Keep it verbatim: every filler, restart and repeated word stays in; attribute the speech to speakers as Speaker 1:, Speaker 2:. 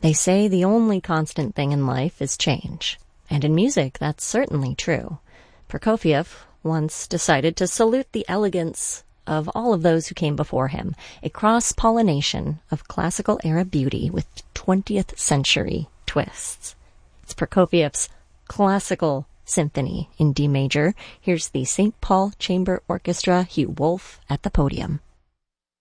Speaker 1: They say the only constant thing in life is change. And in music, that's certainly true. Prokofiev once decided to salute the elegance of all of those who came before him, a cross-pollination of classical-era beauty with twentieth century twists. It's Prokofiev's Classical Symphony in D major. Here's the Saint Paul Chamber Orchestra, Hugh Wolf at the podium.